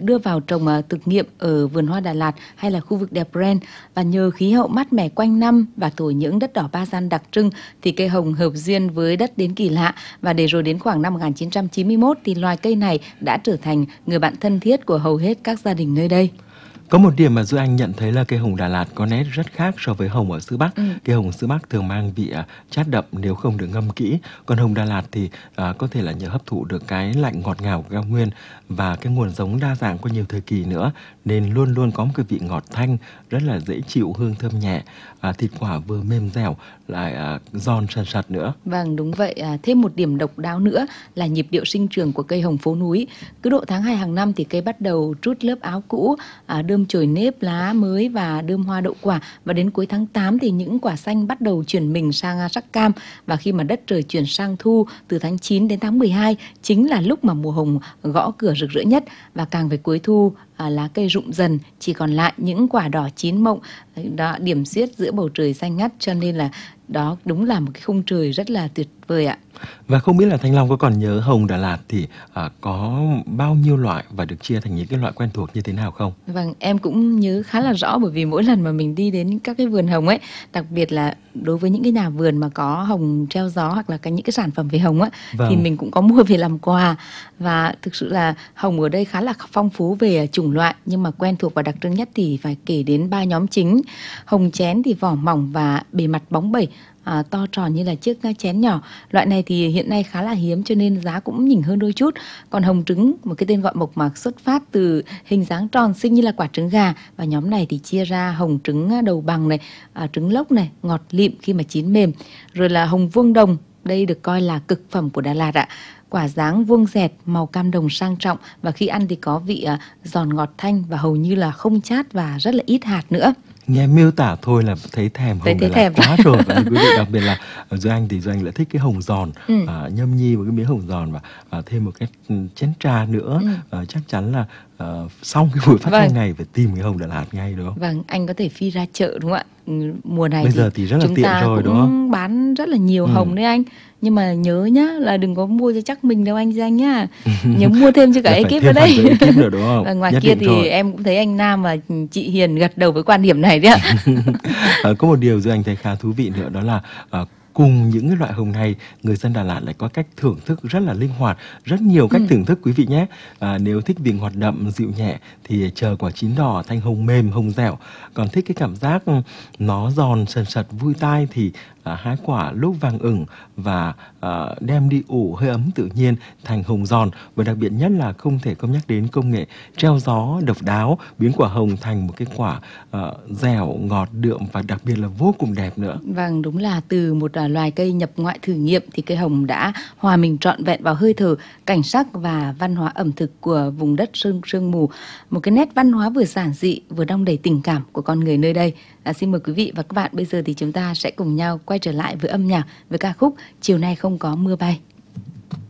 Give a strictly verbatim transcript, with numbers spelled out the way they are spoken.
đưa vào trồng uh, thực nghiệm ở vườn hoa Đà Lạt hay là khu vực đẹp Brand, và nhờ khí hậu mát mẻ quanh năm và thổ nhưỡng đất đỏ ba gian đặc trưng thì cây hồng hợp duyên với đất đến kỳ lạ. Và để rồi đến khoảng năm một nghìn chín trăm chín mươi mốt thì loài cây này đã trở thành người bạn thân thiết của hầu hết các gia đình nơi đây. Có một điểm mà Duy Anh nhận thấy là cây hồng Đà Lạt có nét rất khác so với hồng ở xứ Bắc. Ừ. Cây hồng xứ Bắc thường mang vị uh, chát đậm nếu không được ngâm kỹ. Còn hồng Đà Lạt thì uh, có thể là nhờ hấp thụ được cái lạnh ngọt ngào của cao nguyên và cái nguồn giống đa dạng qua nhiều thời kỳ nữa, nên luôn luôn có một cái vị ngọt thanh rất là dễ chịu, hương thơm nhẹ. Uh, thịt quả vừa mềm dẻo lại uh, giòn sần sật nữa. Vâng, đúng vậy. À, thêm một điểm độc đáo nữa là nhịp điệu sinh trưởng của cây hồng phố núi. Cứ độ tháng hai hàng năm thì cây bắt đầu trút lớp áo cũ, à, đơm chồi nếp lá mới và đơm hoa đậu quả, và đến cuối tháng tám thì những quả xanh bắt đầu chuyển mình sang sắc cam, và khi mà đất trời chuyển sang thu từ tháng chín đến tháng mười hai chính là lúc mà mùa hồng gõ cửa rực rỡ nhất, và càng về cuối thu à, lá cây rụng dần, chỉ còn lại những quả đỏ chín mọng đó điểm xuyết giữa bầu trời xanh ngắt, cho nên là đó đúng là một cái khung trời rất là tuyệt vời ạ. Và không biết là Thanh Long có còn nhớ hồng Đà Lạt thì à, có bao nhiêu loại và được chia thành những cái loại quen thuộc như thế nào không? Vâng, em cũng nhớ khá là rõ, bởi vì mỗi lần mà mình đi đến các cái vườn hồng ấy, đặc biệt là đối với những cái nhà vườn mà có hồng treo gió hoặc là cái những cái sản phẩm về hồng á, vâng. thì mình cũng có mua về làm quà. Và thực sự là hồng ở đây khá là phong phú về chủng loại, nhưng mà quen thuộc và đặc trưng nhất thì phải kể đến ba nhóm chính. Hồng chén thì vỏ mỏng và bề mặt bóng bẩy, À, to tròn như là chiếc chén nhỏ. Loại này thì hiện nay khá là hiếm cho nên giá cũng nhỉnh hơn đôi chút. Còn hồng trứng, một cái tên gọi mộc mạc xuất phát từ hình dáng tròn xinh như là quả trứng gà. Và nhóm này thì chia ra hồng trứng đầu bằng này, à, trứng lốc này, ngọt lịm khi mà chín mềm. Rồi là hồng vuông đồng, đây được coi là cực phẩm của Đà Lạt ạ. Quả dáng vuông dẹt, màu cam đồng sang trọng, và khi ăn thì có vị à, giòn ngọt thanh và hầu như là không chát và rất là ít hạt nữa. Nghe miêu tả thôi là thấy thèm hồng Đà Lạt quá rồi. Và quý vị, đặc biệt là Duy Anh thì Duy Anh lại thích cái hồng giòn, ừ. à, nhâm nhi một cái miếng hồng giòn và à, thêm một cái chén trà nữa, ừ. à, chắc chắn là à, xong cái buổi phát thanh vâng. này phải tìm cái hồng Đà Lạt ngay, đúng không? Vâng, anh có thể phi ra chợ đúng không ạ? Mùa này bây thì giờ thì rất là chúng tiện ta rồi, cũng đúng không? bán rất là nhiều ừ. hồng đấy anh. Nhưng mà nhớ nhá là đừng có mua cho chắc mình đâu anh Giang nhá. Nhớ mua thêm cho cả ekip ở đây. Ekip nữa, đúng không? Và ngoài Nhất kia thì rồi. em cũng thấy anh Nam và chị Hiền gật đầu với quan điểm này đấy ạ. à, có một điều Duy Anh thấy khá thú vị nữa, đó là uh, cùng những cái loại hồng này, người dân Đà Lạt lại có cách thưởng thức rất là linh hoạt, rất nhiều cách ừ. thưởng thức quý vị nhé. À, nếu thích vị ngọt đậm, dịu nhẹ thì chờ quả chín đỏ thành hồng mềm, hồng dẻo. Còn thích cái cảm giác nó giòn sần sật vui tai thì à, hái quả lúc vàng ửng và à, đem đi ủ hơi ấm tự nhiên thành hồng giòn. Và đặc biệt nhất là không thể không nhắc đến công nghệ treo gió độc đáo, biến quả hồng thành một cái quả à, dẻo, ngọt, đượm và đặc biệt là vô cùng đẹp nữa. Vâng, đúng là từ một à, loài cây nhập ngoại thử nghiệm thì cây hồng đã hòa mình trọn vẹn vào hơi thở, cảnh sắc và văn hóa ẩm thực của vùng đất sương sương mù. Một cái nét văn hóa vừa giản dị vừa đong đầy tình cảm của con người nơi đây. À, xin mời quý vị và các bạn, bây giờ thì chúng ta sẽ cùng nhau quay trở lại với âm nhạc, với ca khúc Chiều Nay Không Có Mưa Bay.